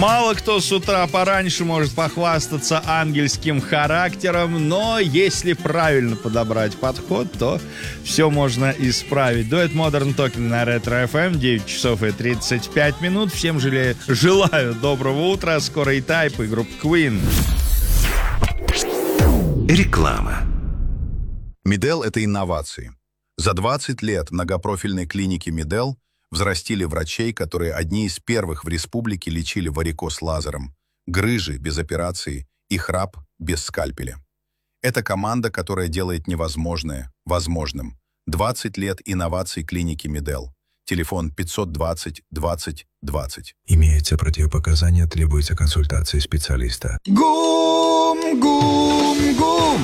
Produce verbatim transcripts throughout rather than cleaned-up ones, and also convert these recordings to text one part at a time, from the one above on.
Мало кто с утра пораньше может похвастаться ангельским характером, но если правильно подобрать подход, то все можно исправить. Дуэт Modern Talking на Ретро эф эм, девять часов и тридцать пять минут. Всем желаю, желаю доброго утра. Скоро и Тайп, и группа Queen. Реклама. Медел – это инновации. За двадцать лет многопрофильной клиники Медел взрастили врачей, которые одни из первых в республике лечили варикоз лазером, грыжи без операции и храп без скальпеля. Это команда, которая делает невозможное возможным. двадцать лет инноваций клиники Медел. Телефон пятьсот двадцать двадцать двадцать. Имеются противопоказания, требуется консультация специалиста. Гум, гум, гум.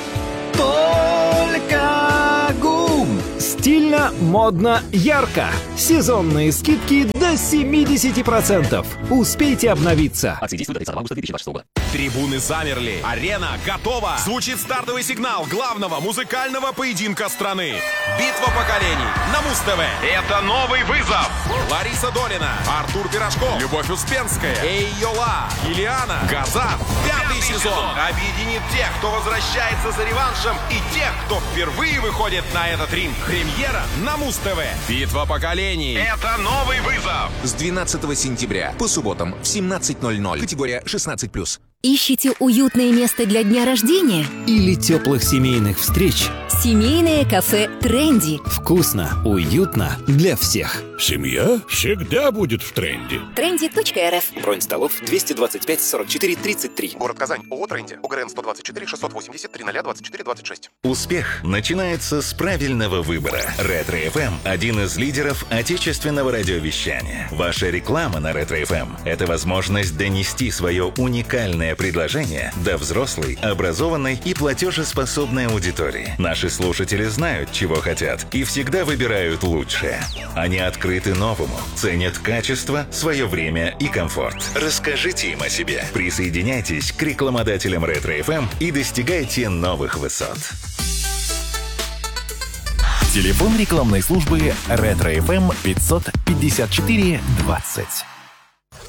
Только гум. Стильно, модно, ярко. Сезонные скидки до семьдесят процентов. Успейте обновиться. Акции действуют до тридцатого августа две тысячи двадцатого года. Трибуны замерли. Арена готова. Звучит стартовый сигнал главного музыкального поединка страны. Битва поколений на Муз-ТВ. Это новый вызов. Лариса Долина, Артур Пирожков, Любовь Успенская, Эй Йола, Юлиана, Газат. Пятый сезон объединит тех, кто возвращается за реваншем, и тех, кто впервые выходит на этот ринг. Премьера на Муз-ТВ. Битва поколений. Это новый вызов. С двенадцатого сентября по субботам в семнадцать ноль ноль. Категория шестнадцать плюс. Ищете уютное место для дня рождения? Или теплых семейных встреч? Семейное кафе «Тренди». Вкусно, уютно для всех. Семья всегда будет в тренде. тренди точка эр эф. Бронь столов двести двадцать пять сорок четыре тридцать три. Город Казань. ООО «Тренди». ОГРН сто двадцать четыре шестьсот восемьдесят три ноль двадцать четыре двадцать шесть. Успех начинается с правильного выбора. Ретро эф эм – один из лидеров отечественного радиовещания. Ваша реклама на Ретро эф эм – это возможность донести свое уникальное предложение до взрослой, образованной и платежеспособной аудитории. Наши слушатели знают, чего хотят, и всегда выбирают лучшее. Они открыты новому, ценят качество, свое время и комфорт. Расскажите им о себе. Присоединяйтесь к рекламодателям Ретро эф эм и достигайте новых высот. Телефон рекламной службы Ретро эф эм пятьсот пятьдесят четыре двадцать.